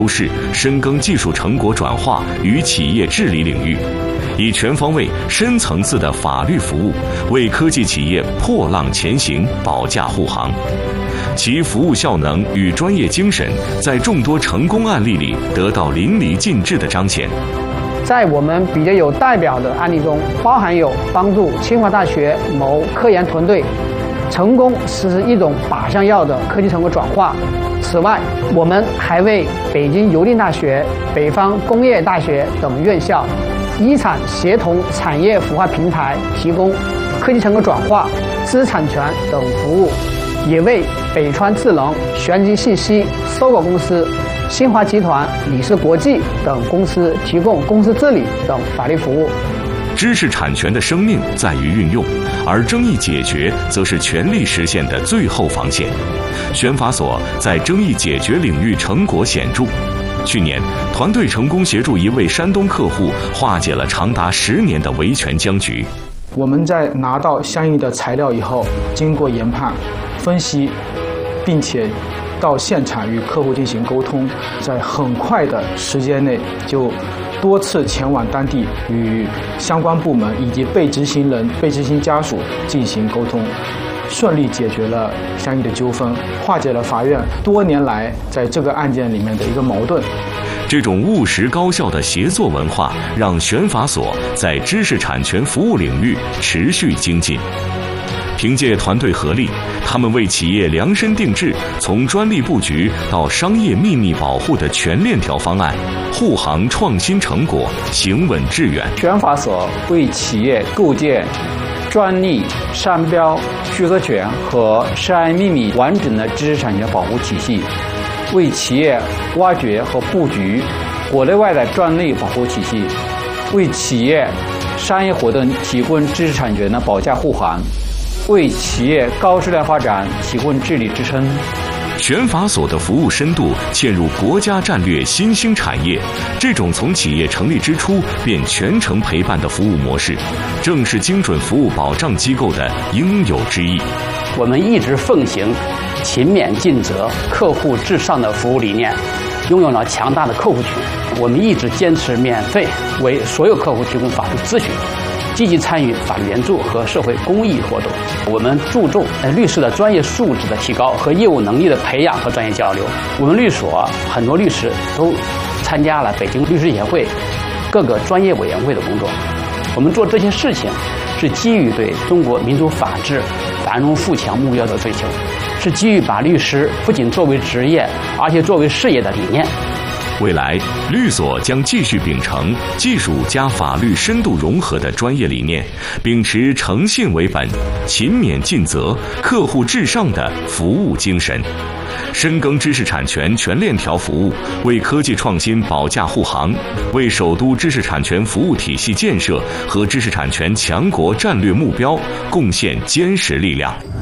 优势，深耕技术成果转化与企业治理领域，以全方位、深层次的法律服务，为科技企业破浪前行保驾护航。其服务效能与专业精神在众多成功案例里得到淋漓尽致的彰显。 在我们比较有代表的案例中，包含有帮助清华大学某科研团队成功实施一种靶向药的科技成果转化。此外，我们还为北京邮电大学、北方工业大学等院校医产协同产业孵化平台提供科技成果转化、知识产权等服务，也为北川智能、玄机信息、搜狗公司、新华集团、李氏国际等公司提供公司治理等法律服务。 知识产权的生命在于运用，而争议解决则是权力实现的最后防线。选法所在争议解决领域成果显著。去年，团队成功协助一位山东客户化解了长达10年的维权僵局。 我们在拿到相应的材料以后，经过研判、分析，并且到现场与客户进行沟通，在很快的时间内就多次前往当地与相关部门以及被执行人、被执行家属进行沟通，顺利解决了相应的纠纷，化解了法院多年来在这个案件里面的一个矛盾。 这种务实高效的协作文化，让选法所在知识产权服务领域持续精进。凭借团队合力，他们为企业量身定制从专利布局到商业秘密保护的全链条方案，护航创新成果，行稳致远。 选法所为企业构建专利、商标、著作权和商业秘密完整的知识产权保护体系，为企业挖掘和布局国内外的专利保护体系，为企业商业活动提供知识产权的保驾护航，为企业高质量发展提供治理支撑。 选法所的服务深度嵌入国家战略新兴产业，这种从企业成立之初便全程陪伴的服务模式，正是精准服务保障机构的应有之义。 我们一直奉行勤勉尽责、客户至上的服务理念，拥有了强大的客户群。我们一直坚持免费为所有客户提供法律咨询，积极参与法律援助和社会公益活动。我们注重律师的专业素质的提高和业务能力的培养和专业交流。我们律所很多律师都参加了北京律师协会各个专业委员会的工作。我们做这些事情是基于对中国民主法治、繁荣富强目标的追求，是基于把律师不仅作为职业，而且作为事业的理念。 未来，律所将继续秉承技术加法律深度融合的专业理念，秉持诚信为本、勤勉尽责、客户至上的服务精神，深耕知识产权全链条服务，为科技创新保驾护航，为首都知识产权服务体系建设和知识产权强国战略目标贡献坚实力量。